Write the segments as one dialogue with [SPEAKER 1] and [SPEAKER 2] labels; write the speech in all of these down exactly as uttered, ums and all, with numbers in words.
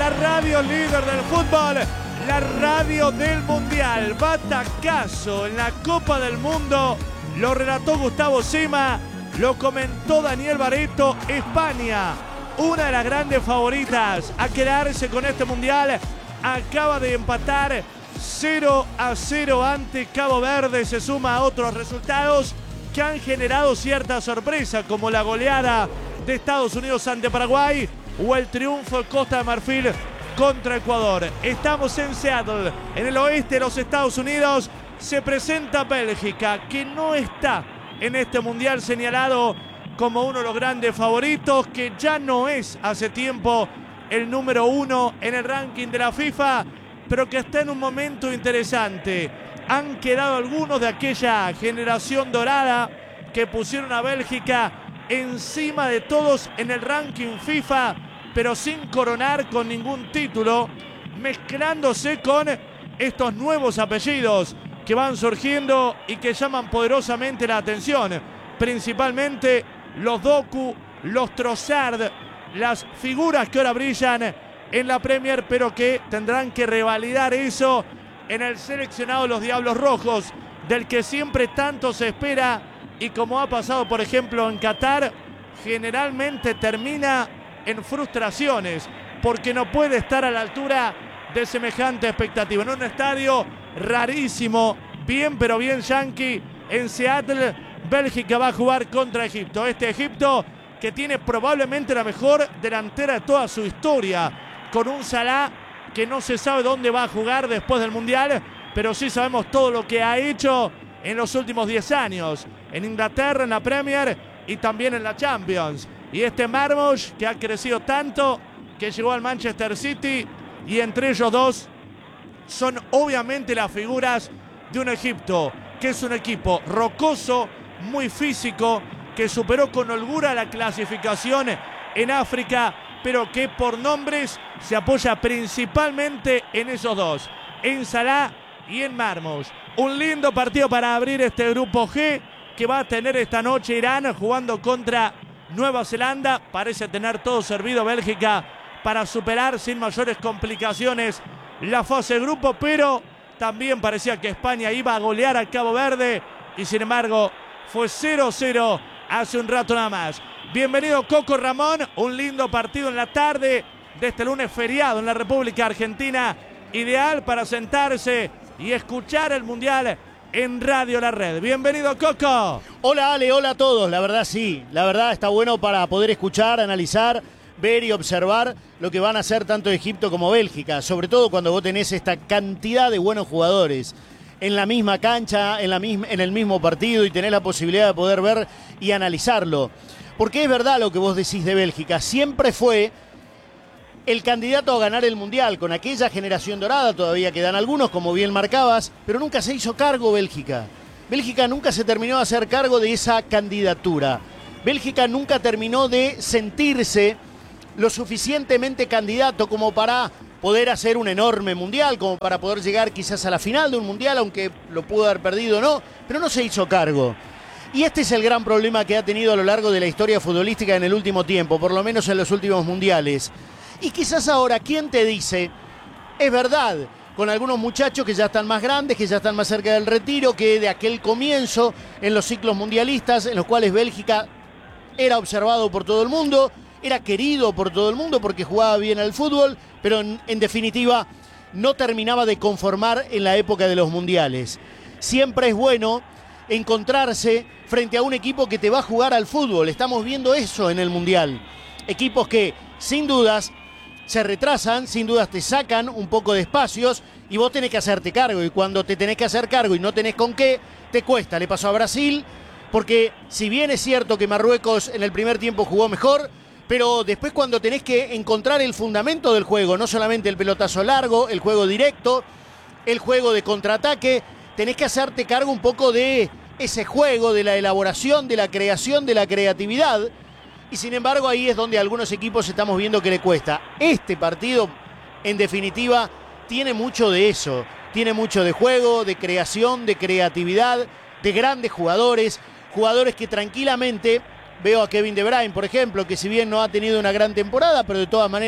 [SPEAKER 1] la radio líder del fútbol, la radio del mundial. Batacazo en la Copa del Mundo, lo relató Gustavo Sima, lo comentó Daniel Barreto. España, una de las grandes favoritas a quedarse con este mundial, acaba de empatar cero a cero ante Cabo Verde. Se suma a otros resultados que han generado cierta sorpresa, como la goleada de Estados Unidos ante Paraguay o el triunfo de Costa de Marfil contra Ecuador. Estamos en Seattle, en el oeste de los Estados Unidos. Se presenta Bélgica, que no está en este mundial señalado como uno de los grandes favoritos, que ya no es hace tiempo el número uno en el ranking de la FIFA, pero que está en un momento interesante. Han quedado algunos de aquella generación dorada que pusieron a Bélgica encima de todos en el ranking FIFA, pero sin coronar con ningún título, mezclándose con estos nuevos apellidos que van surgiendo y que llaman poderosamente la atención, principalmente los Doku, los Trossard, las figuras que ahora brillan en la Premier, pero que tendrán que revalidar eso en el seleccionado de los Diablos Rojos, del que siempre tanto se espera, y como ha pasado por ejemplo en Qatar, generalmente termina en frustraciones porque no puede estar a la altura de semejante expectativa. En un estadio rarísimo, bien pero bien yankee, en Seattle, Bélgica va a jugar contra Egipto. Este Egipto que tiene probablemente la mejor delantera de toda su historia, con un Salah que no se sabe dónde va a jugar después del Mundial, pero sí sabemos todo lo que ha hecho en los últimos diez años, en Inglaterra, en la Premier y también en la Champions. Y este Marmoush, que ha crecido tanto, que llegó al Manchester City, y entre ellos dos son obviamente las figuras de un Egipto, que es un equipo rocoso, muy físico, que superó con holgura la clasificación en África, pero que por nombres se apoya principalmente en esos dos, en Salah y en Marmoush. Un lindo partido para abrir este grupo G, que va a tener esta noche Irán jugando contra Nueva Zelanda. Parece tener todo servido Bélgica para superar sin mayores complicaciones la fase de grupo, pero también parecía que España iba a golear a Cabo Verde y sin embargo fue cero cero hace un rato nada más. Bienvenido Coco Ramón, un lindo partido en la tarde de este lunes feriado en la República Argentina, ideal para sentarse y escuchar el Mundial en Radio La Red. Bienvenido Coco.
[SPEAKER 2] Hola Ale, hola a todos, la verdad sí, la verdad está bueno para poder escuchar, analizar, ver y observar lo que van a hacer tanto Egipto como Bélgica, sobre todo cuando vos tenés esta cantidad de buenos jugadores en la misma cancha, en, la misma, en el mismo partido, y tenés la posibilidad de poder ver y analizarlo. Porque es verdad lo que vos decís de Bélgica, siempre fue el candidato a ganar el Mundial, con aquella generación dorada, todavía quedan algunos, como bien marcabas, pero nunca se hizo cargo Bélgica. Bélgica nunca se terminó de hacer cargo de esa candidatura. Bélgica nunca terminó de sentirse lo suficientemente candidato como para poder hacer un enorme Mundial, como para poder llegar quizás a la final de un Mundial, aunque lo pudo haber perdido o no, pero no se hizo cargo. Y este es el gran problema que ha tenido a lo largo de la historia futbolística en el último tiempo, por lo menos en los últimos mundiales. Y quizás ahora, ¿quién te dice? Es verdad, con algunos muchachos que ya están más grandes, que ya están más cerca del retiro, que de aquel comienzo en los ciclos mundialistas, en los cuales Bélgica era observado por todo el mundo, era querido por todo el mundo porque jugaba bien al fútbol, pero en, en definitiva no terminaba de conformar en la época de los mundiales. Siempre es bueno encontrarse frente a un equipo que te va a jugar al fútbol. Estamos viendo eso en el Mundial. Equipos que, sin dudas, se retrasan, sin dudas te sacan un poco de espacios y vos tenés que hacerte cargo. Y cuando te tenés que hacer cargo y no tenés con qué, te cuesta. Le pasó a Brasil, porque si bien es cierto que Marruecos en el primer tiempo jugó mejor, pero después cuando tenés que encontrar el fundamento del juego, no solamente el pelotazo largo, el juego directo, el juego de contraataque, tenés que hacerte cargo un poco de ese juego, de la elaboración, de la creación, de la creatividad. Y sin embargo ahí es donde a algunos equipos estamos viendo que le cuesta. Este partido, en definitiva, tiene mucho de eso. Tiene mucho de juego, de creación, de creatividad, de grandes jugadores. Jugadores que tranquilamente, veo a Kevin De Bruyne, por ejemplo, que si bien no ha tenido una gran temporada, pero de todas maneras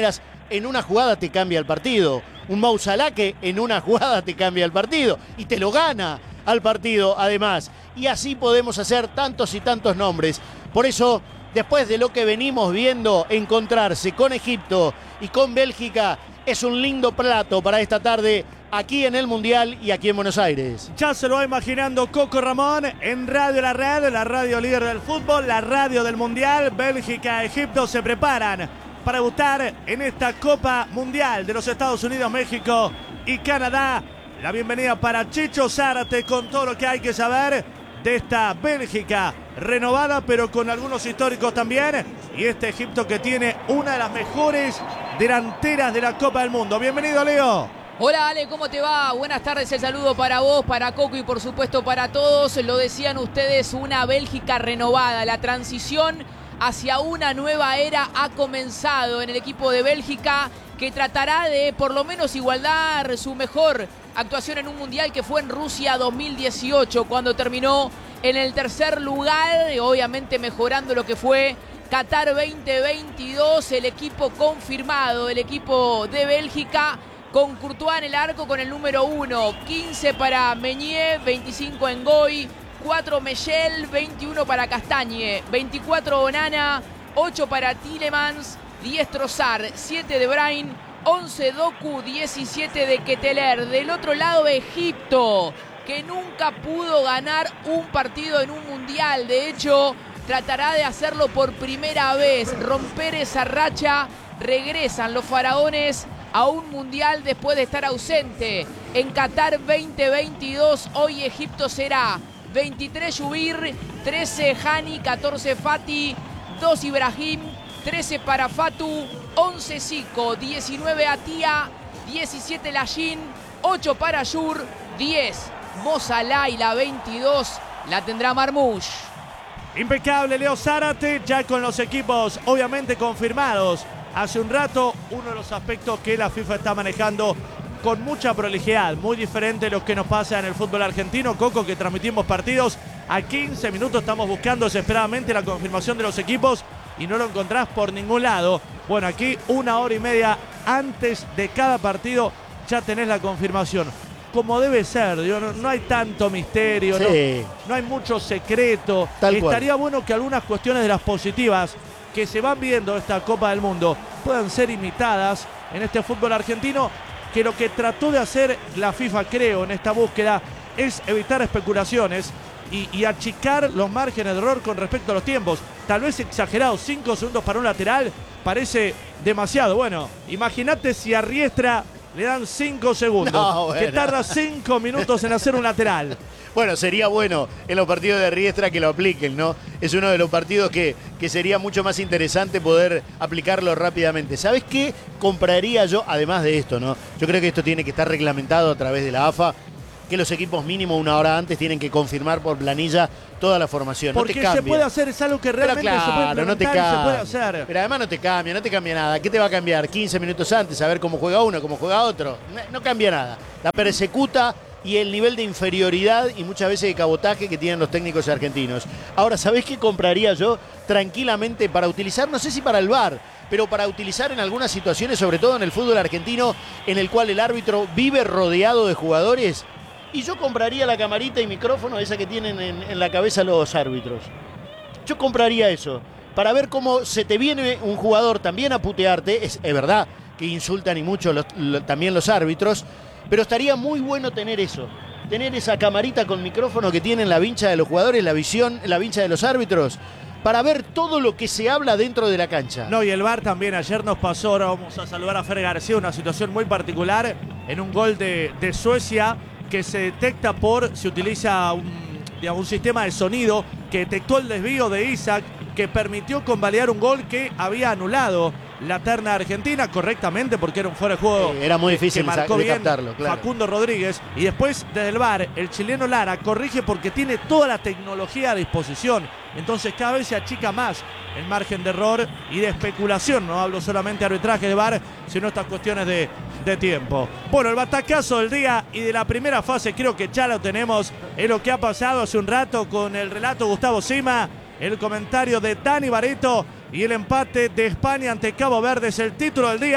[SPEAKER 2] en una jugada te cambia el partido. Un Mo Salah que en una jugada te cambia el partido y te lo gana al partido además. Y así podemos hacer tantos y tantos nombres. Por eso, después de lo que venimos viendo, encontrarse con Egipto y con Bélgica es un lindo plato para esta tarde aquí en el Mundial y aquí en Buenos Aires.
[SPEAKER 1] Ya se lo va imaginando Coco Ramón en Radio La Red, la radio líder del fútbol, la radio del Mundial. Bélgica, Egipto se preparan para debutar en esta Copa Mundial de los Estados Unidos, México y Canadá. La bienvenida para Chicho Zárate con todo lo que hay que saber de esta Bélgica renovada, pero con algunos históricos también. Y este Egipto que tiene una de las mejores delanteras de la Copa del Mundo. Bienvenido, Leo.
[SPEAKER 3] Hola Ale, ¿cómo te va? Buenas tardes, el saludo para vos, para Coco y por supuesto para todos. Lo decían ustedes, una Bélgica renovada. La transición hacia una nueva era ha comenzado en el equipo de Bélgica, que tratará de por lo menos igualar su mejor actuación en un mundial que fue en Rusia dos mil dieciocho, cuando terminó en el tercer lugar, obviamente mejorando lo que fue Qatar veinte veintidós. El equipo confirmado, el equipo de Bélgica, con Courtois en el arco con el número uno, quince para Meunier, veinticinco Ngoy, cuatro Mechel, veintiuno para Castagne, veinticuatro Onana, ocho para Tielemans, diez Trossard, siete De Bruyne, once Doku, diecisiete de Ketelaere. Del otro lado, Egipto, que nunca pudo ganar un partido en un mundial. De hecho, tratará de hacerlo por primera vez, romper esa racha. Regresan los faraones a un mundial después de estar ausente en Qatar veinte veintidós. Hoy Egipto será veintitrés Yubir, trece Hani, catorce Fati, dos Ibrahim, trece para Fatu, once Zico, diecinueve Atia, diecisiete Lajin, ocho para Yur, diez Mo Salah y la veintidós la tendrá Marmoush.
[SPEAKER 1] Impecable Leo Zárate, ya con los equipos obviamente confirmados. Hace un rato, uno de los aspectos que la FIFA está manejando con mucha prolijidad, muy diferente de lo que nos pasa en el fútbol argentino, Coco, que transmitimos partidos a quince minutos, estamos buscando desesperadamente la confirmación de los equipos y no lo encontrás por ningún lado. Bueno, aquí una hora y media antes de cada partido ya tenés la confirmación. Como debe ser, no, no hay tanto misterio,
[SPEAKER 2] Sí.
[SPEAKER 1] no, no hay mucho secreto.
[SPEAKER 2] Tal
[SPEAKER 1] Estaría
[SPEAKER 2] cual.
[SPEAKER 1] bueno que algunas cuestiones de las positivas que se van viendo esta Copa del Mundo puedan ser imitadas en este fútbol argentino, que lo que trató de hacer la FIFA, creo, en esta búsqueda es evitar especulaciones y, y achicar los márgenes de error con respecto a los tiempos. Tal vez exagerado, cinco segundos para un lateral parece demasiado. Bueno, imagínate si a Riestra le dan cinco segundos,
[SPEAKER 2] No, bueno.
[SPEAKER 1] que tarda cinco minutos en hacer un lateral.
[SPEAKER 2] Bueno, sería bueno en los partidos de Riestra que lo apliquen, ¿no? Es uno de los partidos que, que sería mucho más interesante poder aplicarlo rápidamente. ¿Sabes qué compraría yo, además de esto, no? Yo creo que esto tiene que estar reglamentado a través de la A F A, que los equipos mínimo una hora antes tienen que confirmar por planilla toda la formación.
[SPEAKER 1] Porque
[SPEAKER 2] no te cambia.
[SPEAKER 1] se puede hacer, es algo que
[SPEAKER 2] Pero
[SPEAKER 1] realmente se puede
[SPEAKER 2] claro, no te
[SPEAKER 1] implementar y se
[SPEAKER 2] cambia.
[SPEAKER 1] puede hacer.
[SPEAKER 2] Pero además no te cambia, no te cambia nada. ¿Qué te va a cambiar? quince minutos antes, a ver cómo juega uno, cómo juega otro. No, no cambia nada. La persecuta y el nivel de inferioridad y muchas veces de cabotaje que tienen los técnicos argentinos. Ahora, ¿sabés qué compraría yo tranquilamente para utilizar? No sé si para el V A R, pero para utilizar en algunas situaciones, sobre todo en el fútbol argentino, en el cual el árbitro vive rodeado de jugadores. Y yo compraría la camarita y micrófono esa que tienen en, en la cabeza los árbitros. Yo compraría eso, para ver cómo se te viene un jugador también a putearte. Es, es verdad que insultan y mucho los, lo, también los árbitros, pero estaría muy bueno tener eso. Tener esa camarita con micrófono que tienen la vincha de los jugadores, la visión, la vincha de los árbitros, para ver todo lo que se habla dentro de la cancha.
[SPEAKER 1] No, y el V A R también ayer nos pasó, ahora vamos a saludar a Fer García, una situación muy particular en un gol de, de Suecia que se detecta por, se utiliza un, digamos, un sistema de sonido que detectó el desvío de Isaac, que permitió convalidar un gol que había anulado la terna argentina correctamente porque era un fuera de juego.
[SPEAKER 2] Eh, era muy difícil
[SPEAKER 1] que marcó
[SPEAKER 2] de
[SPEAKER 1] bien
[SPEAKER 2] captarlo, claro.
[SPEAKER 1] Facundo Rodríguez. Y después desde el V A R, el chileno Lara corrige porque tiene toda la tecnología a disposición. Entonces cada vez se achica más el margen de error y de especulación. No hablo solamente de arbitraje de V A R, sino estas cuestiones de, de tiempo. Bueno, el batacazo del día y de la primera fase creo que ya lo tenemos. Es lo que ha pasado hace un rato con el relato Gustavo Sima, el comentario de Dani Barreto y el empate de España ante Cabo Verde. Es el título del día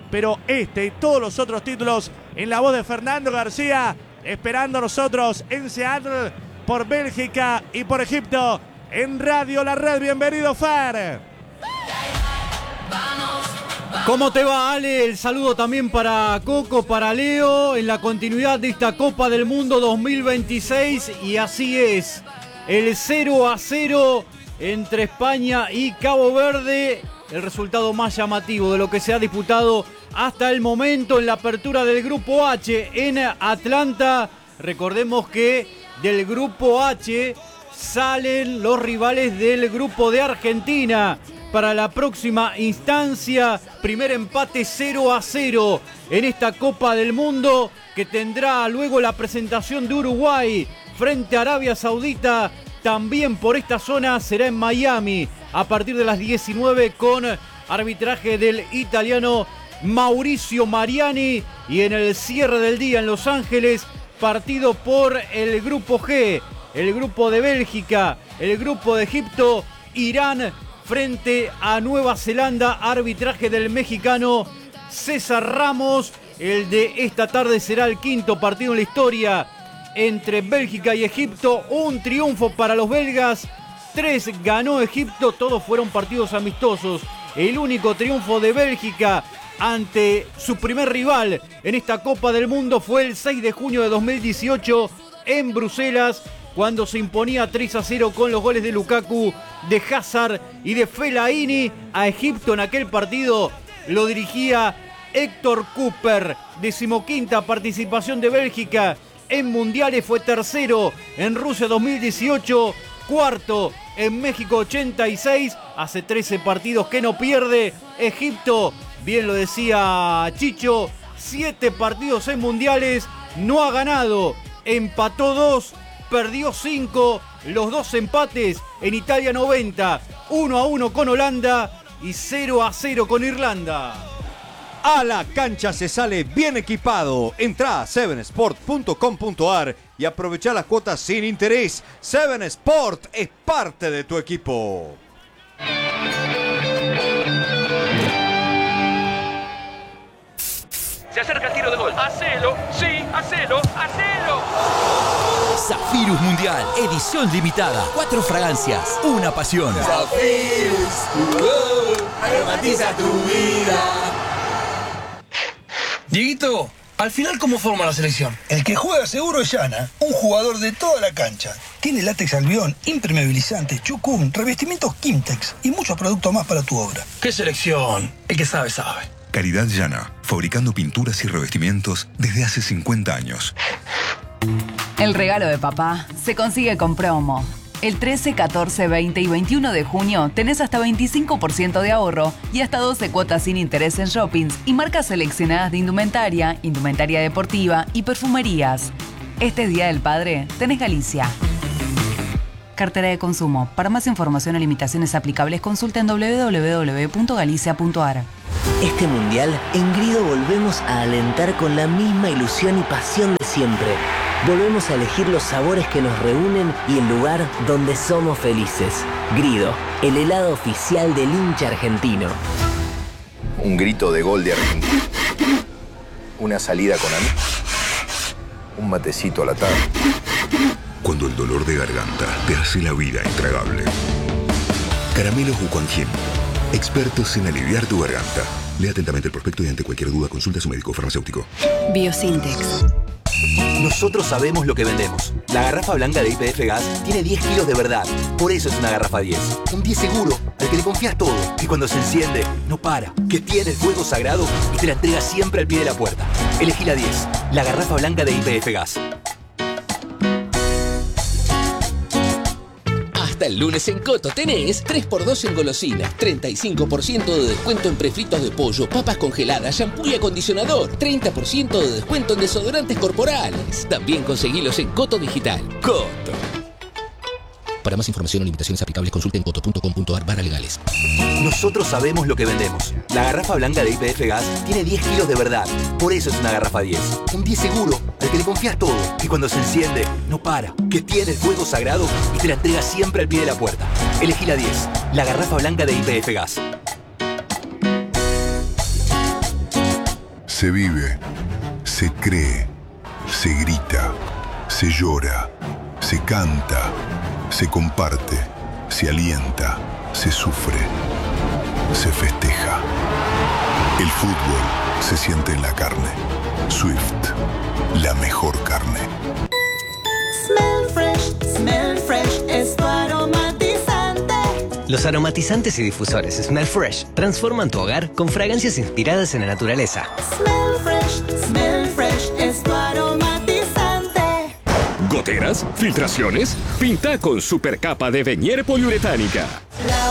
[SPEAKER 1] pero este y todos los otros títulos en la voz de Fernando García, esperando nosotros en Seattle por Bélgica y por Egipto en Radio La Red. Bienvenido, Fer.
[SPEAKER 4] ¿Cómo te va, Ale? El saludo también para Coco, para Leo, en la continuidad de esta Copa del Mundo dos mil veintiséis. Y así es, el cero a cero entre España y Cabo Verde, el resultado más llamativo de lo que se ha disputado hasta el momento en la apertura del Grupo H en Atlanta. Recordemos que del Grupo H salen los rivales del Grupo de Argentina para la próxima instancia. Primer empate cero a cero en esta Copa del Mundo, que tendrá luego la presentación de Uruguay frente a Arabia Saudita. También por esta zona será en Miami a partir de las diecinueve con arbitraje del italiano Mauricio Mariani. Y en el cierre del día en Los Ángeles, partido por el Grupo G, el Grupo de Bélgica, el Grupo de Egipto, Irán frente a Nueva Zelanda, arbitraje del mexicano César Ramos. El de esta tarde será el quinto partido en la historia entre Bélgica y Egipto. Un triunfo para los belgas, tres ganó Egipto, todos fueron partidos amistosos. El único triunfo de Bélgica ante su primer rival en esta Copa del Mundo fue el seis de junio de dos mil dieciocho en Bruselas, cuando se imponía tres a cero con los goles de Lukaku, de Hazard y de Fellaini. A Egipto en aquel partido lo dirigía Héctor Cooper. Decimoquinta participación de Bélgica en mundiales, fue tercero en Rusia dos mil dieciocho, cuarto en México ochenta y seis, hace trece partidos que no pierde. Egipto, bien lo decía Chicho, siete partidos en mundiales, no ha ganado, empató dos, perdió cinco, los dos empates en Italia noventa, uno a uno con Holanda y cero a cero con Irlanda.
[SPEAKER 5] A la cancha se sale bien equipado. Entra a seven sport punto com punto a r y aprovecha las cuotas sin interés. Seven Sport es parte de tu equipo.
[SPEAKER 6] Se acerca el tiro de gol. ¡Hacelo! ¡Sí! ¡Hacelo! ¡Hacelo!
[SPEAKER 7] Zafirus Mundial, edición limitada. Cuatro fragancias, una pasión.
[SPEAKER 8] Zafirus, tu gol, aromatiza tu vida.
[SPEAKER 9] Dieguito, al final, ¿cómo forma la selección?
[SPEAKER 10] El que juega seguro es Yana, un jugador de toda la cancha. Tiene látex albión, impermeabilizante, chucún, revestimientos Kimtex y muchos productos más para tu obra.
[SPEAKER 9] ¿Qué selección? El que sabe, sabe.
[SPEAKER 11] Calidad Yana, fabricando pinturas y revestimientos desde hace cincuenta años.
[SPEAKER 12] El regalo de papá se consigue con promo. El trece, catorce, veinte y veintiuno de junio tenés hasta veinticinco por ciento de ahorro y hasta doce cuotas sin interés en shoppings y marcas seleccionadas de indumentaria, indumentaria deportiva y perfumerías. Este Día del Padre tenés Galicia. Cartera de consumo. Para más información o limitaciones aplicables, consulta en doble u doble u doble u punto galicia punto a r.
[SPEAKER 13] Este mundial, en Grido volvemos a alentar con la misma ilusión y pasión de siempre. Volvemos a elegir los sabores que nos reúnen y el lugar donde somos felices. Grido, el helado oficial del hincha argentino.
[SPEAKER 14] Un grito de gol de Argentina. Una salida con amigos. Un matecito a la tarde.
[SPEAKER 11] Cuando el dolor de garganta te hace la vida intragable. Caramelos Wuquanjin, expertos en aliviar tu garganta. Lea atentamente el prospecto y ante cualquier duda consulta a su médico farmacéutico.
[SPEAKER 12] Biosintex.
[SPEAKER 7] Nosotros sabemos lo que vendemos. La garrafa blanca de Y P F Gas tiene diez kilos de verdad. Por eso es una garrafa diez. Un diez seguro, al que le confías todo. Que cuando se enciende, no para. Que tiene el fuego sagrado y te la entrega siempre al pie de la puerta. Elegí la diez. La garrafa blanca de Y P F Gas.
[SPEAKER 15] Hasta el lunes en Coto tenés tres por dos en golosinas, treinta y cinco por ciento de descuento en prefritos de pollo, papas congeladas, shampoo y acondicionador, treinta por ciento de descuento en desodorantes corporales. También conseguilos en Coto Digital. Coto. Para más información o limitaciones aplicables, consulten coto punto com punto a r barra legales.
[SPEAKER 7] Nosotros sabemos lo que vendemos. La garrafa blanca de Y P F Gas tiene diez kilos de verdad. Por eso es una garrafa diez. Un diez seguro, al que le confías todo. Que cuando se enciende, no para. Que tiene el fuego sagrado y te la entrega siempre al pie de la puerta. Elegí la diez. La garrafa blanca de Y P F Gas.
[SPEAKER 11] Se vive, se cree, se grita, se llora, se canta, se comparte, se alienta, se sufre, se festeja. El fútbol se siente en la carne. Swift, la mejor carne.
[SPEAKER 16] Smell fresh, smell fresh, es tu aromatizante.
[SPEAKER 17] Los aromatizantes y difusores Smell Fresh transforman tu hogar con fragancias inspiradas en la naturaleza.
[SPEAKER 16] Smell fresh, smell fresh, es tu aromatizante.
[SPEAKER 18] ¿Goteras? ¿Filtraciones? Pinta con supercapa de Venier poliuretánica.